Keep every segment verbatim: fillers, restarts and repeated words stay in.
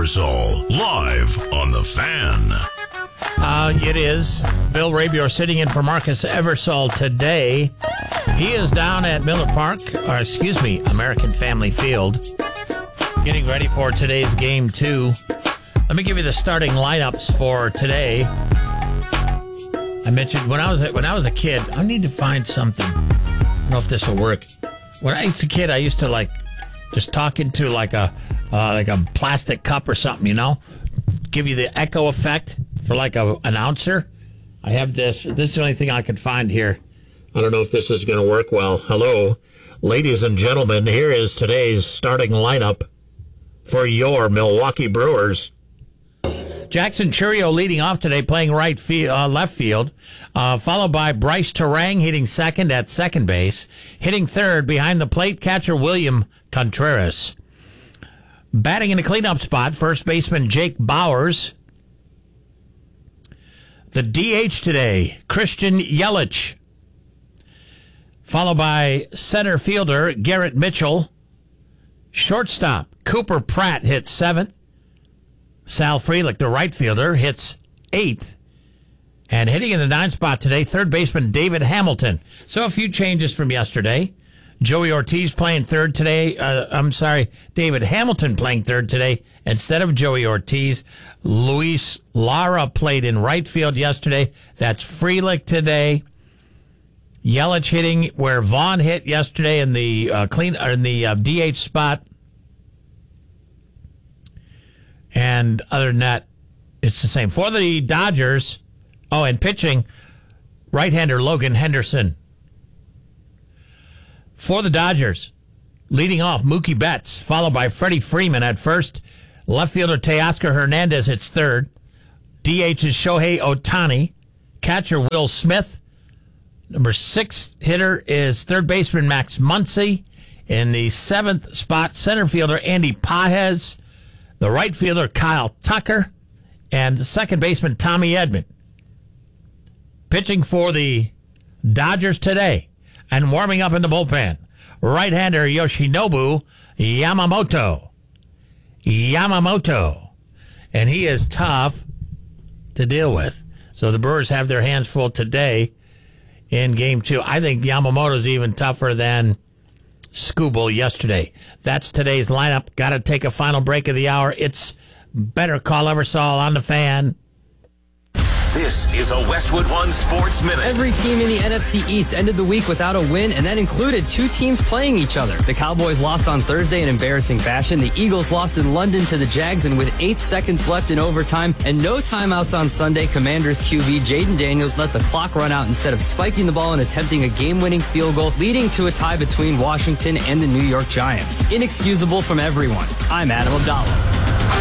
Eversole, live on The Fan. Uh, it is. Bill Rabior sitting in for Marcus Eversole today. He is down at Miller Park, or excuse me, American Family Field, getting ready for today's game two. Let me give you the starting lineups for today. I mentioned when I was a, when I was a kid, I need to find something. I don't know if this will work. When I was a kid, I used to like just talk into like a uh, like a plastic cup or something, you know, give you the echo effect for like a announcer. I have this. This is the only thing I could find here. I don't know if this is going to work well. Hello, ladies and gentlemen. Here is today's starting lineup for your Milwaukee Brewers. Jackson Churio leading off today, playing right field, uh, left field, uh, followed by Bryce Terang hitting second at second base. Hitting third behind the plate, catcher William Contreras. Batting in the cleanup spot, first baseman Jake Bowers. The D H today, Christian Yelich, followed by center fielder Garrett Mitchell. Shortstop Cooper Pratt hits seventh. Sal Frelick, the right fielder, hits eighth. And hitting in the ninth spot today, third baseman David Hamilton. So a few changes from yesterday. Joey Ortiz playing third today. Uh, I'm sorry, David Hamilton playing third today instead of Joey Ortiz. Luis Lara played in right field yesterday. That's Frelick today. Yelich hitting where Vaughn hit yesterday in the uh, clean or in the uh, D H spot. And other than that, it's the same. For the Dodgers, oh, and pitching, right-hander Logan Henderson. For the Dodgers, leading off Mookie Betts, followed by Freddie Freeman at first. Left fielder Teoscar Hernandez hits third. D H is Shohei Ohtani. Catcher Will Smith. Number six hitter is third baseman Max Muncy. In the seventh spot, center fielder Andy Pages. The right fielder, Kyle Tucker, and the second baseman, Tommy Edman. Pitching for the Dodgers today and warming up in the bullpen, right-hander Yoshinobu Yamamoto. Yamamoto. And he is tough to deal with. So the Brewers have their hands full today in game two. I think Yamamoto's even tougher than Skubal yesterday. That's today's lineup. Got to take a final break of the hour. It's Better Call Eversole on the Fan. This is a Westwood One Sports Minute. Every team in the N F C East ended the week without a win, and that included two teams playing each other. The Cowboys lost on Thursday in embarrassing fashion. The Eagles lost in London to the Jags, and with eight seconds left in overtime and no timeouts on Sunday, Commanders Q B Jaden Daniels let the clock run out instead of spiking the ball and attempting a game-winning field goal, leading to a tie between Washington and the New York Giants. Inexcusable from everyone. I'm Adam Abdallah.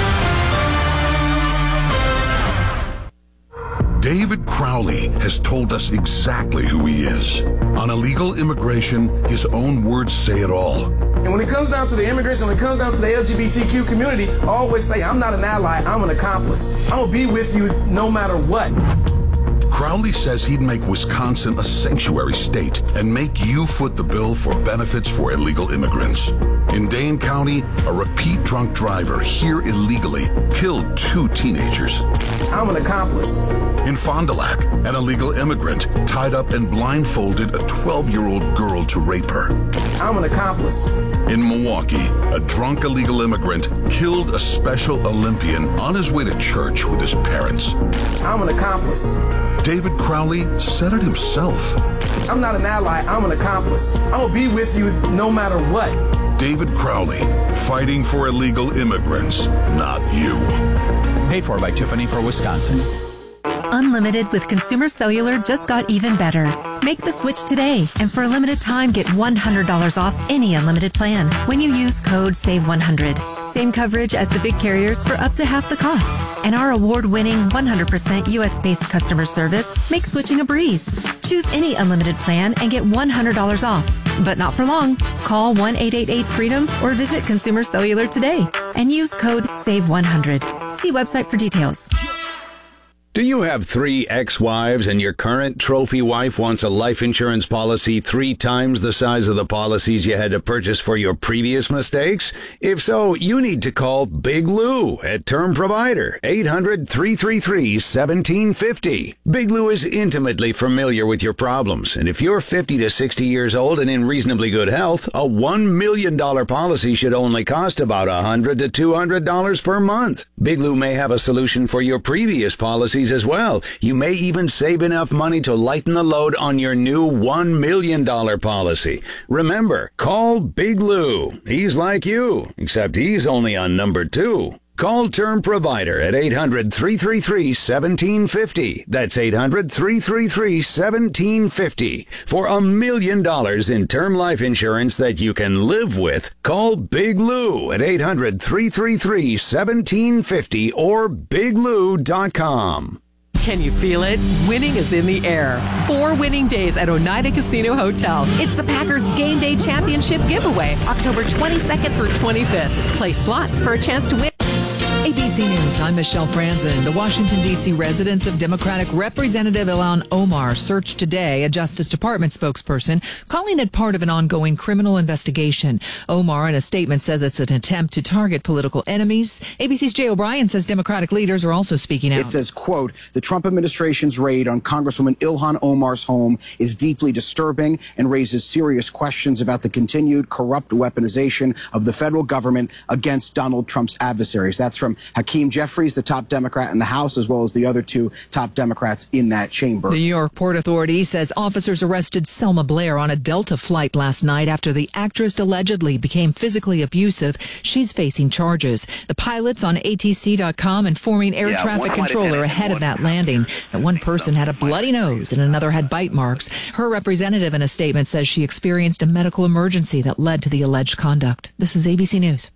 David Crowley has told us exactly who he is. On illegal immigration, his own words say it all. And when it comes down to the immigration, when it comes down to the L G B T Q community, I always say, I'm not an ally, I'm an accomplice. I'm going to be with you no matter what. Crowley says he'd make Wisconsin a sanctuary state and make you foot the bill for benefits for illegal immigrants. In Dane County, a repeat drunk driver here illegally killed two teenagers. I'm an accomplice. In Fond du Lac, an illegal immigrant tied up and blindfolded a twelve-year-old girl to rape her. I'm an accomplice. In Milwaukee, a drunk illegal immigrant killed a Special Olympian on his way to church with his parents. I'm an accomplice. David Crowley said it himself. I'm not an ally, I'm an accomplice. I'm going to be with you no matter what. David Crowley, fighting for illegal immigrants, not you. Paid for by Tiffany for Wisconsin. Unlimited with Consumer Cellular just got even better. Make the switch today, and for a limited time, get one hundred dollars off any unlimited plan when you use code save one hundred. Same coverage as the big carriers for up to half the cost. And our award-winning one hundred percent U S-based customer service makes switching a breeze. Choose any unlimited plan and get one hundred dollars off. But not for long. Call one eight eight eight freedom or visit Consumer Cellular today and use code save one hundred. See website for details. Do you have three ex-wives and your current trophy wife wants a life insurance policy three times the size of the policies you had to purchase for your previous mistakes? If so, you need to call Big Lou at Term Provider, eight hundred, three three three, one seven five zero. Big Lou is intimately familiar with your problems, and if you're fifty to sixty years old and in reasonably good health, a one million dollars policy should only cost about one hundred to two hundred dollars per month. Big Lou may have a solution for your previous policies as well. You may even save enough money to lighten the load on your new one million dollars policy. Remember, call Big Lou. He's like you, except he's only on number two. Call Term Provider at eight hundred, three three three, one seven five zero. That's eight hundred, three three three, one seven five zero. For a million dollars in term life insurance that you can live with, call Big Lou at eight hundred, three three three, one seven five zero or big lou dot com. Can you feel it? Winning is in the air. Four winning days at Oneida Casino Hotel. It's the Packers Game Day Championship giveaway, October twenty-second through twenty-fifth. Play slots for a chance to win. A B C News, I'm Michelle Franzen. The Washington, D C residence of Democratic Representative Ilhan Omar searched today, a Justice Department spokesperson, calling it part of an ongoing criminal investigation. Omar, in a statement, says it's an attempt to target political enemies. A B C's Jay O'Brien says Democratic leaders are also speaking out. It says, quote, the Trump administration's raid on Congresswoman Ilhan Omar's home is deeply disturbing and raises serious questions about the continued corrupt weaponization of the federal government against Donald Trump's adversaries. That's from Hakeem Jeffries, the top Democrat in the House, as well as the other two top Democrats in that chamber. The New York Port Authority says officers arrested Selma Blair on a Delta flight last night after the actress allegedly became physically abusive. She's facing charges. The pilots on A T C dot com informing air yeah, traffic controller ahead of that landing that one person had a bloody nose and another had bite marks. Her representative in a statement says she experienced a medical emergency that led to the alleged conduct. This is A B C News.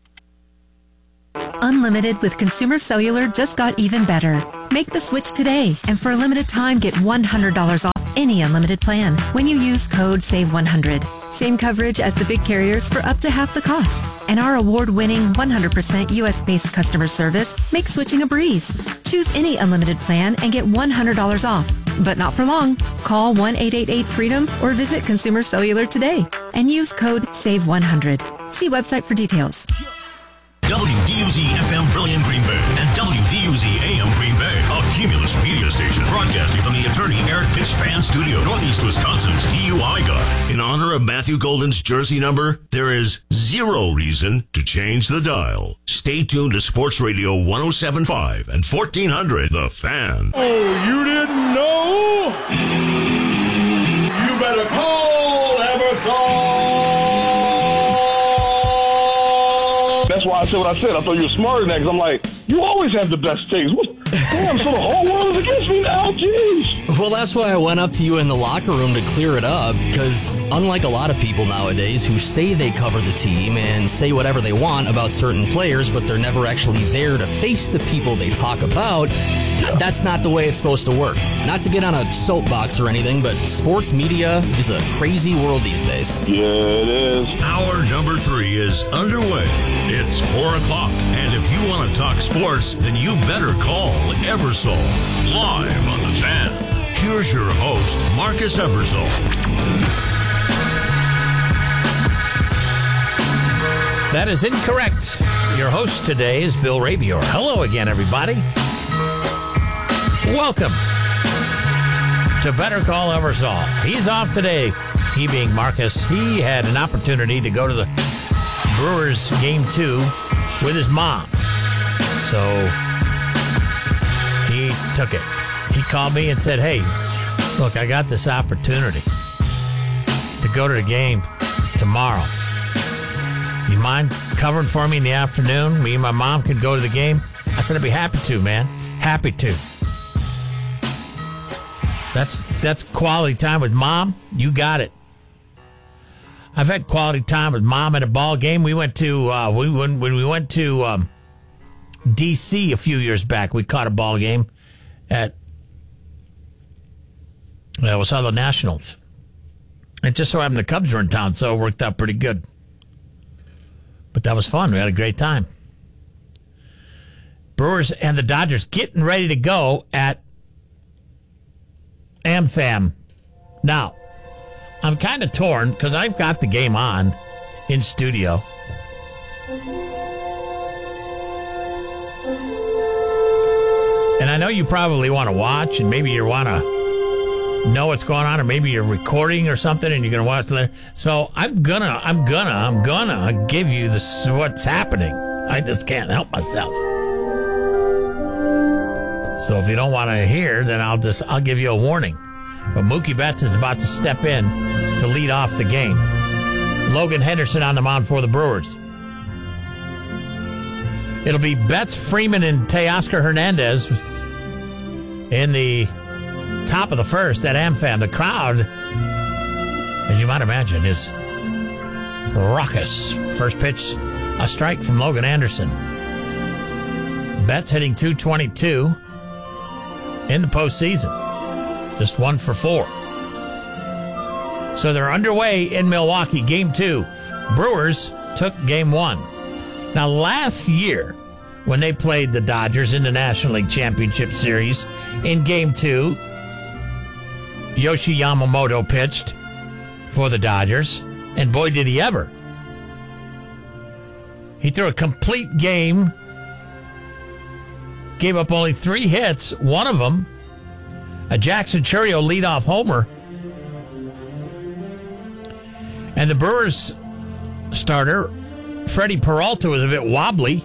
Unlimited with Consumer Cellular just got even better. Make the switch today, and for a limited time, get one hundred dollars off any unlimited plan when you use code save one hundred. Same coverage as the big carriers for up to half the cost. And our award-winning one hundred percent U S-based customer service makes switching a breeze. Choose any unlimited plan and get one hundred dollars off. But not for long. Call one eight eight eight freedom or visit Consumer Cellular today and use code save one hundred. See website for details. W D U Z F M Brilliant Green Bay and W D U Z A M Green Bay, a Cumulus media station broadcasting from the attorney Eric Pitts Fan Studio, Northeast Wisconsin's D U I guy. In honor of Matthew Golden's jersey number, there is zero reason to change the dial. Stay tuned to Sports Radio one oh seven point five and fourteen hundred The Fan. Oh, you didn't know? You better call Eversol. That's why I said what I said. I thought you were smarter than that, because I'm like, you always have the best takes. What? Damn, so the whole world is against me now? Jeez. Well, that's why I went up to you in the locker room to clear it up, because unlike a lot of people nowadays who say they cover the team and say whatever they want about certain players, but they're never actually there to face the people they talk about, that's not the way it's supposed to work. Not to get on a soapbox or anything, but sports media is a crazy world these days. Yeah, it is. Hour number three is underway. It's four o'clock, and if you want to talk sports, then you better call Eversol, live on The Fan. Here's your host, Marcus Eversol. That is incorrect. Your host today is Bill Rabior. Hello again, everybody. Welcome to Better Call Eversol. He's off today. He being Marcus. He had an opportunity to go to the Brewers game two with his mom. So he took it. He called me and said, hey, look, I got this opportunity to go to the game tomorrow. You mind covering for me in the afternoon? Me and my mom could go to the game. I said, I'd be happy to, man. Happy to. That's that's quality time with mom. You got it. I've had quality time with mom at a ball game. We went to uh, we when when we went to um, D C a few years back. We caught a ball game at uh, it was the Nationals. It just so happened the Cubs were in town, so it worked out pretty good. But that was fun. We had a great time. Brewers and the Dodgers getting ready to go at AmFam. Now, I'm kind of torn because I've got the game on in studio. And I know you probably want to watch, and maybe you want to know what's going on, or maybe you're recording or something, and you're going to watch later. So I'm gonna, I'm gonna, I'm gonna give you this what's happening. I just can't help myself. So if you don't want to hear, then I'll just, I'll give you a warning. But Mookie Betts is about to step in to lead off the game. Logan Henderson on the mound for the Brewers. It'll be Betts, Freeman, and Teoscar Hernandez in the top of the first at AmFam. The crowd, as you might imagine, is raucous. First pitch, a strike from Logan Anderson. Betts hitting two twenty-two in the postseason. Just one for four. So they're underway in Milwaukee. Game two. Brewers took game one. Now, last year, when they played the Dodgers in the National League Championship Series, in game two, Yoshi Yamamoto pitched for the Dodgers, and boy, did he ever. He threw a complete game, gave up only three hits, one of them, a Jackson Chourio leadoff homer. And the Brewers starter, Freddie Peralta, was a bit wobbly.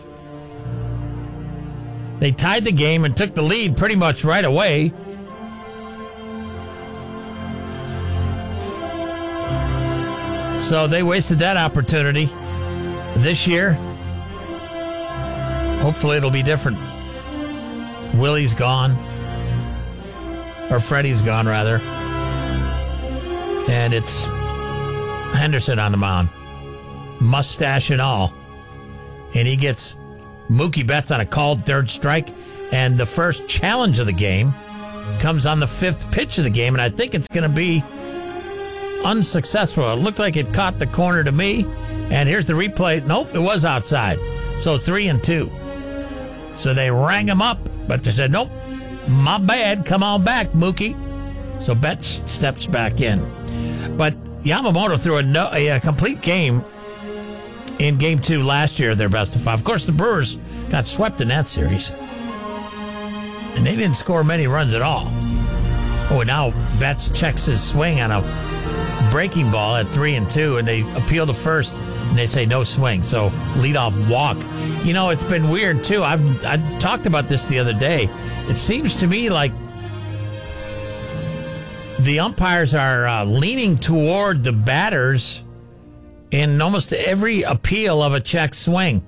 They tied the game and took the lead pretty much right away. So they wasted that opportunity. This year, hopefully it'll be different. Willie's gone. Or Freddie's gone, rather. And it's Henderson on the mound. Mustache and all. And he gets Mookie Betts on a called third strike. And the first challenge of the game comes on the fifth pitch of the game. And I think it's going to be unsuccessful. It looked like it caught the corner to me. And here's the replay. Nope, it was outside. So three and two. So they rang him up. But they said, nope, my bad. Come on back, Mookie. So Betts steps back in. But Yamamoto threw a, no, a, a complete game in game two last year, their best of five. Of course, the Brewers got swept in that series. And they didn't score many runs at all. Oh, and now Betts checks his swing on a breaking ball at three and two, and they appeal to first, and they say no swing. So leadoff walk. You know, it's been weird, too. I've I talked about this the other day. It seems to me like the umpires are uh, leaning toward the batters in almost every appeal of a check swing.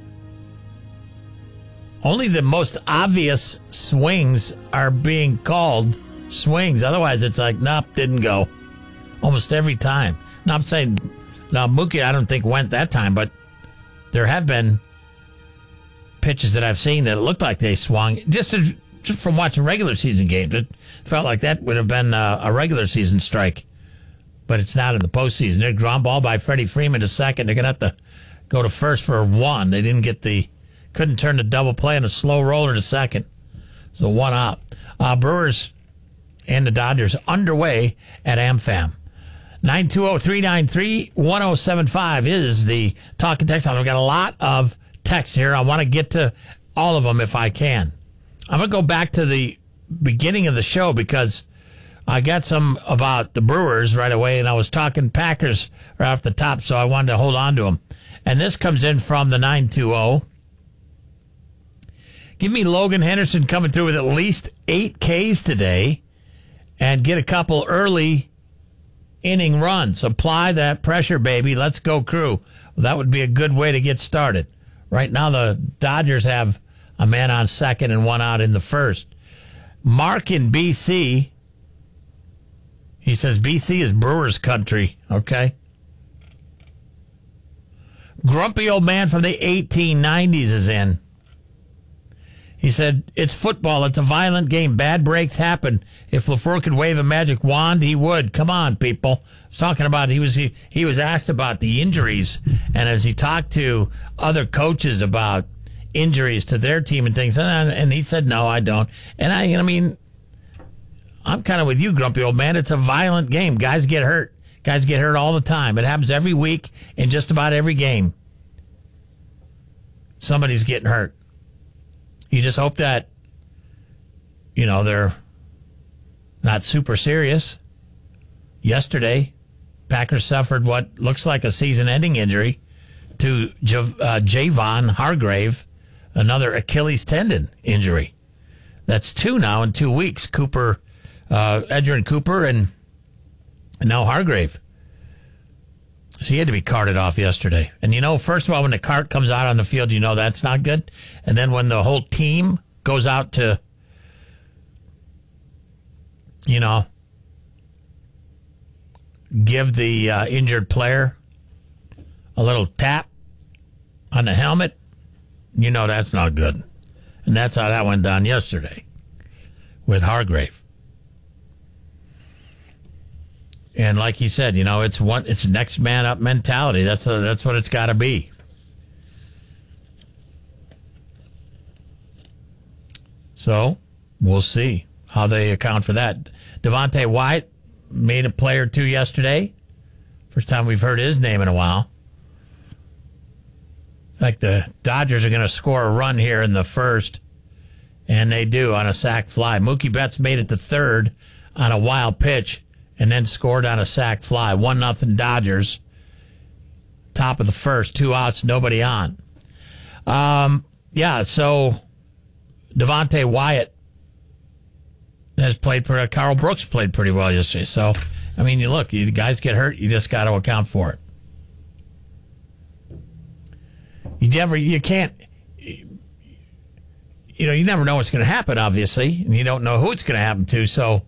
Only the most obvious swings are being called swings. Otherwise, it's like, nope, didn't go. Almost every time. Now, I'm saying, now, Mookie, I don't think went that time, but there have been pitches that I've seen that it looked like they swung. Just, just from watching regular season games, it felt like that would have been a, a regular season strike. But it's not in the postseason. They're ground ball by Freddie Freeman to second. They're going to have to go to first for one. They didn't get the, couldn't turn the double play and a slow roller to second. So one out. Uh, Brewers and the Dodgers underway at AmFam. nine two zero, three nine three, one zero seven five is the talking text line. We've got a lot of texts here. I want to get to all of them if I can. I'm going to go back to the beginning of the show because I got some about the Brewers right away, and I was talking Packers right off the top, so I wanted to hold on to them. And this comes in from the nine two zero. Give me Logan Henderson coming through with at least eight Ks today and get a couple early inning runs. Apply that pressure, baby. Let's go, Crew. Well, that would be a good way to get started. Right now, the Dodgers have a man on second and one out in the first. Mark in B C, he says B C is Brewers country. Okay. Grumpy old man from the eighteen nineties is in. He said, it's football. It's a violent game. Bad breaks happen. If LaFleur could wave a magic wand, he would. Come on, people. I was talking about, he was he, he was asked about the injuries. And as he talked to other coaches about injuries to their team and things, and, and he said, no, I don't. And I, I mean, I'm kind of with you, grumpy old man. It's a violent game. Guys get hurt. Guys get hurt all the time. It happens every week in just about every game. Somebody's getting hurt. You just hope that, you know, they're not super serious. Yesterday, Packers suffered what looks like a season-ending injury to Jav- uh, Javon Hargrave, another Achilles tendon injury. That's two now in two weeks. Cooper, uh, Edgerrin Cooper, and, and now Hargrave. So he had to be carted off yesterday. And, you know, first of all, when the cart comes out on the field, you know that's not good. And then when the whole team goes out to, you know, give the uh, injured player a little tap on the helmet, you know that's not good. And that's how that went down yesterday with Hargrave. And like he said, you know, it's one, it's next man up mentality. That's a, that's what it's got to be. So we'll see how they account for that. Devontae Wyatt made a play or two yesterday. First time we've heard his name in a while. It's like the Dodgers are going to score a run here in the first, and they do on a sac fly. Mookie Betts made it to third on a wild pitch and then scored on a sac fly. One nothing Dodgers. Top of the first, two outs, nobody on. Um, yeah, so Devontae Wyatt has played pretty. Carl Brooks played pretty well yesterday. So, I mean, you look, you guys get hurt, you just got to account for it. You never, you can't, you know, you never know what's going to happen, obviously, and you don't know who it's going to happen to. So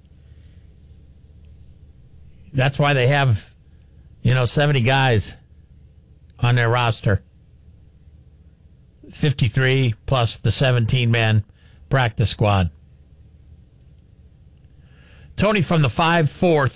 that's why they have, you know, seventy guys on their roster, fifty-three plus the seventeen man practice squad. Tony from the five four